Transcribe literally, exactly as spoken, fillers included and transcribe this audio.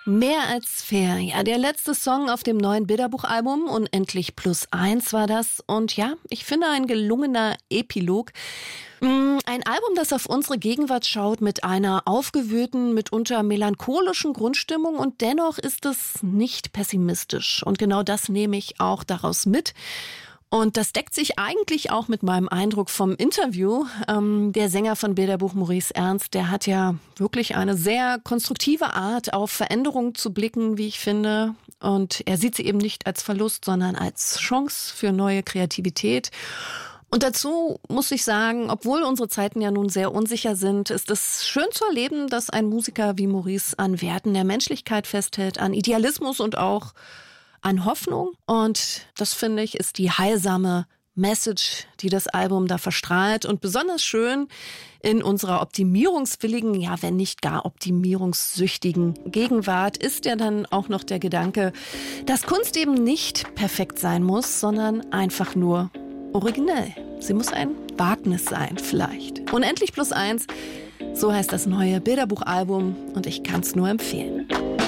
Mehr als fair. Ja, der letzte Song auf dem neuen Bilderbuchalbum, Unendlich plus eins war das. Und ja, ich finde ein gelungener Epilog. Ein Album, das auf unsere Gegenwart schaut mit einer aufgewühlten, mitunter melancholischen Grundstimmung, und dennoch ist es nicht pessimistisch. Und genau das nehme ich auch daraus mit. Und das deckt sich eigentlich auch mit meinem Eindruck vom Interview. Ähm, der Sänger von Bilderbuch, Maurice Ernst, der hat ja wirklich eine sehr konstruktive Art, auf Veränderungen zu blicken, wie ich finde. Und er sieht sie eben nicht als Verlust, sondern als Chance für neue Kreativität. Und dazu muss ich sagen, obwohl unsere Zeiten ja nun sehr unsicher sind, ist es schön zu erleben, dass ein Musiker wie Maurice an Werten der Menschlichkeit festhält, an Idealismus und auch an Hoffnung. Und das, finde ich, ist die heilsame Message, die das Album da verstrahlt. Und besonders schön in unserer optimierungswilligen, ja, wenn nicht gar optimierungssüchtigen Gegenwart ist ja dann auch noch der Gedanke, dass Kunst eben nicht perfekt sein muss, sondern einfach nur originell. Sie muss ein Wagnis sein, vielleicht. Unendlich plus eins, so heißt das neue Bilderbuchalbum, und ich kann es nur empfehlen.